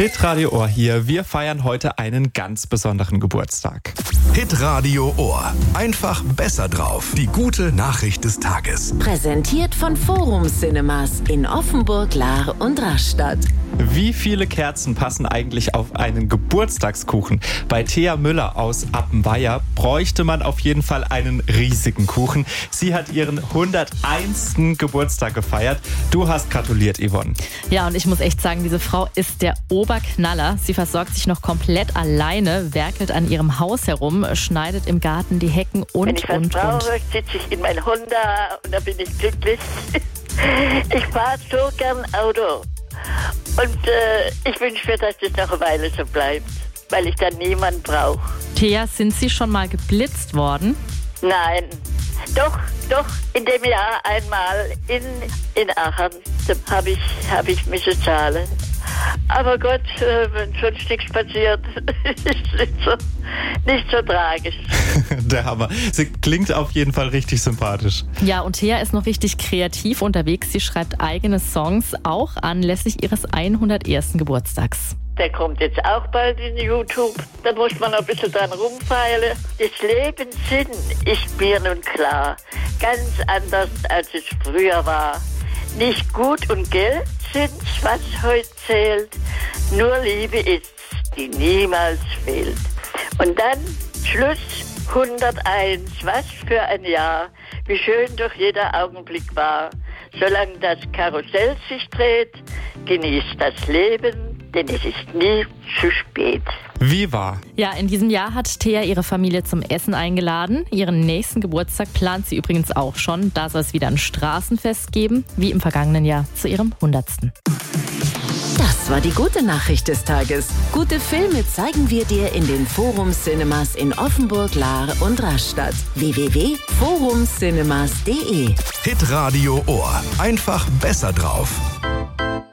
Hitradio Ohr hier. Wir feiern heute einen ganz besonderen Geburtstag. Hitradio Ohr. Einfach besser drauf. Die gute Nachricht des Tages. Präsentiert von Forum Cinemas in Offenburg, Lahr und Rastatt. Wie viele Kerzen passen eigentlich auf einen Geburtstagskuchen? Bei Thea Müller aus Appenweier bräuchte man auf jeden Fall einen riesigen Kuchen. Sie hat ihren 101. Geburtstag gefeiert. Du hast gratuliert, Yvonne. Ja, und ich muss echt sagen, diese Frau ist der Oberknaller. Sie versorgt sich noch komplett alleine, werkelt an ihrem Haus herum, schneidet im Garten die Hecken und. Wenn ich was brauche, sitze ich in mein Honda und da bin ich glücklich. Ich fahre so gern Auto. Und ich wünsche mir, dass das noch eine Weile so bleibt, weil ich dann niemanden brauche. Thea, sind Sie schon mal geblitzt worden? Nein, doch, in dem Jahr einmal in Aachen habe ich müssen zahlen. Aber Gott, wenn sonst nichts passiert, ist nicht so tragisch. Der Hammer. Sie klingt auf jeden Fall richtig sympathisch. Ja, und Thea ist noch richtig kreativ unterwegs. Sie schreibt eigene Songs, auch anlässlich ihres 101. Geburtstags. Der kommt jetzt auch bald in YouTube. Da muss man noch ein bisschen dran rumfeilen. Das Lebenssinn ist mir nun klar. Ganz anders, als es früher war. Nicht Gut und Geld sind's, was heute zählt. Nur Liebe ist's, die niemals fehlt. Und dann Schluss 101. Was für ein Jahr. Wie schön doch jeder Augenblick war. Solange das Karussell sich dreht, genießt das Leben, denn es ist nie zu spät. Wie war? Ja, in diesem Jahr hat Thea ihre Familie zum Essen eingeladen. Ihren nächsten Geburtstag plant sie übrigens auch schon. Da soll es wieder ein Straßenfest geben, wie im vergangenen Jahr zu ihrem 100. Das war die gute Nachricht des Tages. Gute Filme zeigen wir dir in den Forum Cinemas in Offenburg, Lahr und Rastatt. www.forumcinemas.de. Hitradio Ohr. Einfach besser drauf.